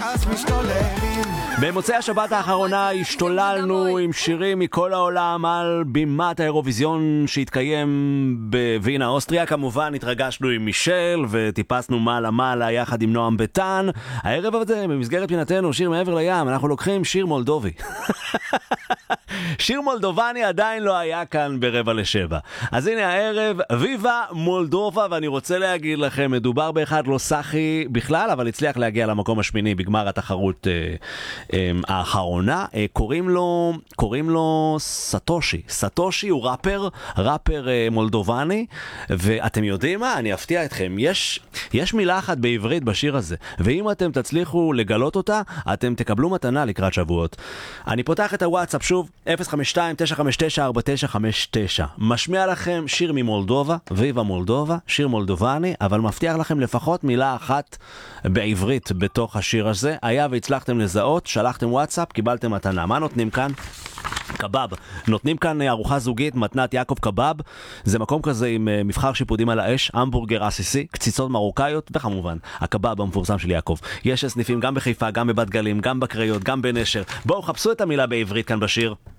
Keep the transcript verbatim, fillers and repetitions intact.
אז משתוללים. במוצאי השבת האחרונה השתוללנו עם שירים מכל העולם על בימת האירוויזיון שהתקיים בווינה, אוסטריה. כמובן התרגשנו עם מישל וטיפסנו מעלה מעלה יחד עם נועם ביטן. הערב הזה במסגרת פינתנו שיר מעבר לים אנחנו לוקחים שיר מולדובי. שיר מולדובני עדיין לא היה כאן ברבע לשבע. אז הנה הערב, ויבה מולדובה, ואני רוצה להגיד לכם, מדובר באחד לא סחי בכלל, אבל הצליח להגיע למקום השמיני בגמר התחרות אה, אה, האחרונה. אה, קוראים לו, קוראים לו סטושי. סטושי הוא ראפר, ראפר אה, מולדובני, ואתם יודעים מה? אני אפתיע אתכם. יש, יש מילה אחת בעברית בשיר הזה, ואם אתם תצליחו לגלות אותה, אתם תקבלו מתנה לקראת שבועות. אני פותח את הוואטסאפ שוב, אפס חמש שתיים תשע חמש תשע ארבע תשע חמש תשע. משמיע לכם שיר ממולדובה, ויבה מולדובה, שיר מולדובני, אבל מבטיח לכם לפחות מילה אחת בעברית בתוך השיר הזה. היה והצלחתם לזהות, שלחתם וואטסאפ, קיבלתם מתנה. מה נותנים כאן? קבב. נותנים כאן ארוחה זוגית, מתנת יעקב קבב. זה מקום כזה עם מבחר שיפודים על האש, המבורגר אסיסי, קציצות מרוקאיות, וכמובן, הקבב המפורסם של יעקב. יש סניפים גם בחיפה, גם בבת גלים, גם בקריות, גם בנשר. בואו חפשו את המילה בעברית כאן בשיר.